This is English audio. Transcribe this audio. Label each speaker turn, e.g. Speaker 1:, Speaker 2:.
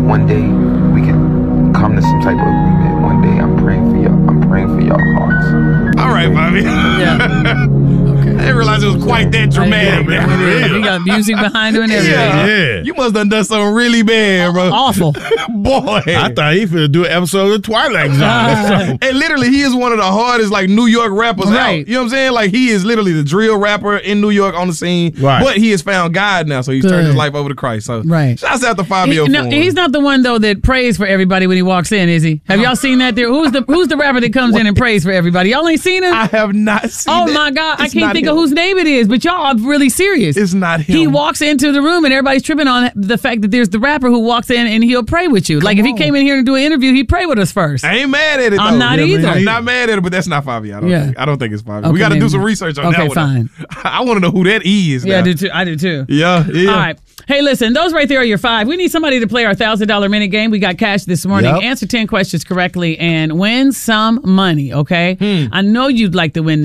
Speaker 1: one day we can come to some type of agreement. One day I'm praying for y'all. I'm praying for y'all hearts.
Speaker 2: All right, Bobby.
Speaker 3: Yeah.
Speaker 2: I didn't realize it was quite that dramatic.
Speaker 3: He got music behind him and everything.
Speaker 2: Yeah. You must have done something really bad, bro.
Speaker 3: Awful.
Speaker 2: Boy.
Speaker 4: I thought he finna do an episode of Twilight Zone.
Speaker 2: And literally, he is one of the hardest, like, New York rappers
Speaker 3: Right.
Speaker 2: out. You know what I'm saying? Like, he is literally the drill rapper in New York on the scene.
Speaker 4: Right.
Speaker 2: But he has found God now, so he's turned his life over to Christ. So,
Speaker 3: Right.
Speaker 2: shouts out to Fabio for him.
Speaker 3: He's not the one, though, that prays for everybody when he walks in, is he? Have y'all seen that there? Who's the rapper that comes in and prays for everybody? Y'all ain't seen him?
Speaker 2: I have not seen
Speaker 3: Oh,
Speaker 2: that.
Speaker 3: my God. I
Speaker 2: It's
Speaker 3: can't
Speaker 2: not
Speaker 3: think
Speaker 2: him.
Speaker 3: of whose name it is, but y'all are really serious.
Speaker 2: It's not him.
Speaker 3: He walks into the room and everybody's tripping on the fact that there's the rapper who walks in and he'll pray with you. Like if he came in here to do an interview, he'd pray with us first.
Speaker 2: I ain't mad at it, though.
Speaker 3: I'm not either.
Speaker 2: I'm not mad at it, but that's not Fabio. I don't think it's Fabio. We
Speaker 3: Okay,
Speaker 2: got to do
Speaker 3: maybe
Speaker 2: some
Speaker 3: not.
Speaker 2: research on
Speaker 3: Okay,
Speaker 2: that one.
Speaker 3: fine.
Speaker 2: I want to know who that is
Speaker 3: Yeah,
Speaker 2: now.
Speaker 3: I do too.
Speaker 2: Yeah.
Speaker 3: All right. Hey, listen, those right there are your 5. We need somebody to play our $1,000 minute game. We got cash this morning.
Speaker 4: Yep.
Speaker 3: Answer 10 questions correctly and win some money, okay? I know you'd like to win